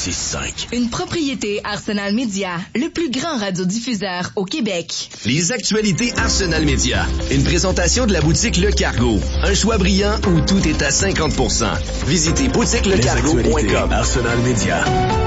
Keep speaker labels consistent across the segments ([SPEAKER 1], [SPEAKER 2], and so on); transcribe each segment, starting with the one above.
[SPEAKER 1] 1065.
[SPEAKER 2] Une propriété Arsenal Media, le plus grand radiodiffuseur au Québec.
[SPEAKER 1] Les actualités Arsenal Media. Une présentation de la boutique Le Cargo. Un choix brillant où tout est à 50%. Visitez boutiquelecargo.com. Arsenal Media.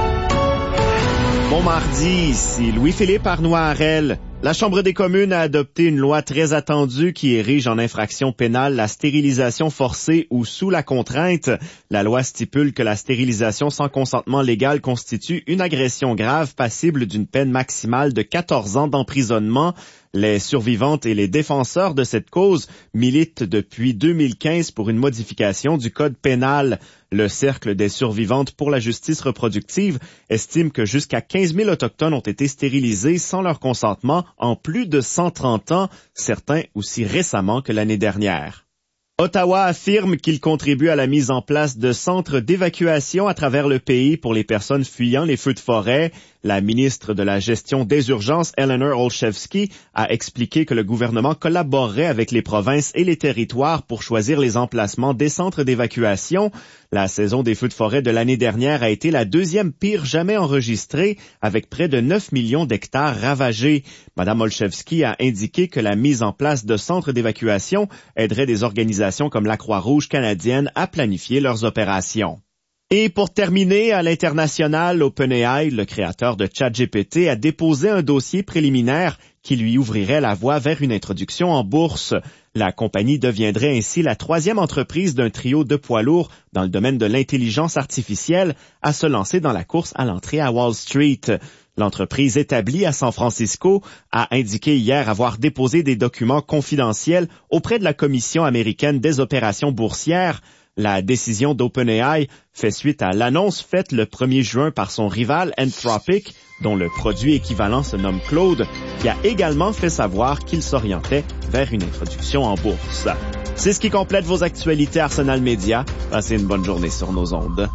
[SPEAKER 3] Bon mardi, ici Louis-Philippe Arnois-Harel. La Chambre des communes a adopté une loi très attendue qui érige en infraction pénale la stérilisation forcée ou sous la contrainte. La loi stipule que la stérilisation sans consentement légal constitue une agression grave passible d'une peine maximale de 14 ans d'emprisonnement. Les survivantes et les défenseurs de cette cause militent depuis 2015 pour une modification du code pénal. Le Cercle des survivantes pour la justice reproductive estime que jusqu'à 15 000 Autochtones ont été stérilisés sans leur consentement en plus de 130 ans, certains aussi récemment que l'année dernière. Ottawa affirme qu'il contribue à la mise en place de centres d'évacuation à travers le pays pour les personnes fuyant les feux de forêt. La ministre de la Gestion des urgences, Eleanor Olszewski, a expliqué que le gouvernement collaborerait avec les provinces et les territoires pour choisir les emplacements des centres d'évacuation. La saison des feux de forêt de l'année dernière a été la deuxième pire jamais enregistrée, avec près de 9 millions d'hectares ravagés. Madame Olszewski a indiqué que la mise en place de centres d'évacuation aiderait des organisations comme la Croix-Rouge canadienne à planifier leurs opérations. Et pour terminer, à l'international, OpenAI, le créateur de ChatGPT, a déposé un dossier préliminaire qui lui ouvrirait la voie vers une introduction en bourse. La compagnie deviendrait ainsi la troisième entreprise d'un trio de poids lourds dans le domaine de l'intelligence artificielle à se lancer dans la course à l'entrée à Wall Street. L'entreprise établie à San Francisco a indiqué hier avoir déposé des documents confidentiels auprès de la Commission américaine des opérations boursières. La décision d'OpenAI fait suite à l'annonce faite le 1er juin par son rival Anthropic, dont le produit équivalent se nomme Claude, qui a également fait savoir qu'il s'orientait vers une introduction en bourse. C'est ce qui complète vos actualités Arsenal Media. Passez une bonne journée sur nos ondes.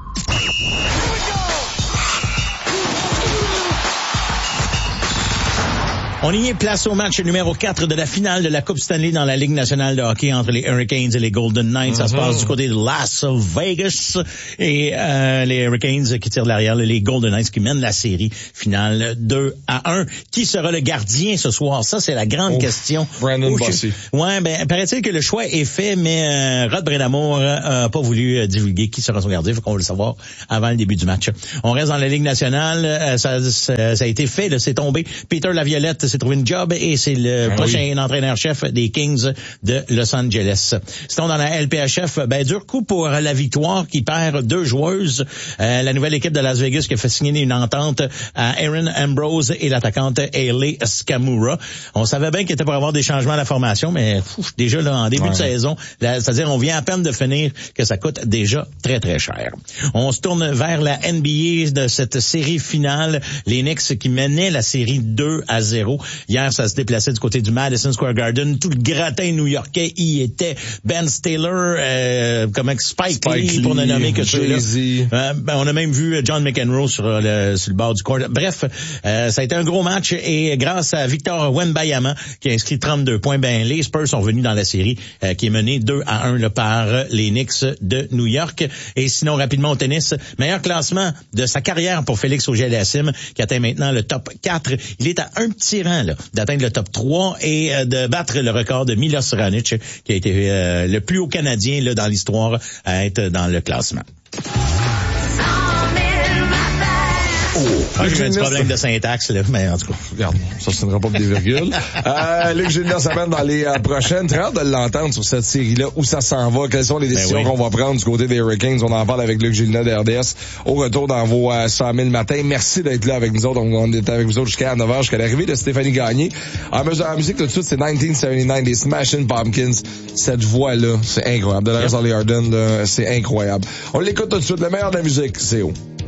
[SPEAKER 4] On y est, place au match numéro 4 de la finale de la Coupe Stanley dans la Ligue nationale de hockey entre les Hurricanes et les Golden Knights. Ça se passe du côté de Las Vegas et les Hurricanes qui tirent de l'arrière, les Golden Knights qui mènent la série finale 2-1. Qui sera le gardien ce soir? Ça, c'est la grande question.
[SPEAKER 5] Brandon Bossy.
[SPEAKER 4] Ouais, paraît-il que le choix est fait, mais Rod Brindamour a pas voulu divulguer qui sera son gardien. Faut qu'on veut le savoir avant le début du match. On reste dans la Ligue nationale. Ça a été fait, là, c'est tombé. Peter Laviolette s'est trouvé une job et c'est le prochain entraîneur-chef des Kings de Los Angeles. Sinon, dans la LPHF, dur coup pour la victoire qui perd 2 joueuses. La nouvelle équipe de Las Vegas qui a fait signer une entente à Erin Ambrose et l'attaquante Hayley Skamura. On savait bien qu'il était pour avoir des changements à la formation, mais déjà là, en début de saison, c'est-à-dire on vient à peine de finir que ça coûte déjà très, très cher. On se tourne vers la NBA de cette série finale. Les Knicks qui menaient la série 2-0. Hier, ça se déplaçait du côté du Madison Square Garden. Tout le gratin new-yorkais y était. Ben Stiller, comme Spike Lee, pour ne nommer que ceux-là. On a même vu John McEnroe sur le bord du court. Bref, ça a été un gros match et grâce à Victor Wembanyama qui a inscrit 32 points, les Spurs sont venus dans la série qui est menée 2-1 par les Knicks de New York. Et sinon, rapidement au tennis, meilleur classement de sa carrière pour Félix Auger-Aliassime qui atteint maintenant le top 4. Il est à un petit rang d'atteindre le top 3 et de battre le record de Milos Raonic, qui a été le plus haut Canadien dans l'histoire à être dans le classement. J'ai un petit problème de syntaxe, là, mais en tout cas.
[SPEAKER 5] Regarde, ça ne sonnera pas pour des virgules. Luc Gilles s'amène dans les prochaines. Très hâte de l'entendre sur cette série-là, où ça s'en va, quelles sont les décisions qu'on va prendre du côté des Hurricanes. On en parle avec Luc Gilles de RDS au retour dans vos 100 000 matins. Merci d'être là avec nous autres. On est avec vous autres jusqu'à 9h, jusqu'à l'arrivée de Stéphanie Gagné. En musique, tout de suite, c'est 1979 des Smashing Pumpkins. Cette voix-là, c'est incroyable. De Lars Harden, c'est incroyable. On l'écoute tout de suite. Le meilleur de la musique, c'est où?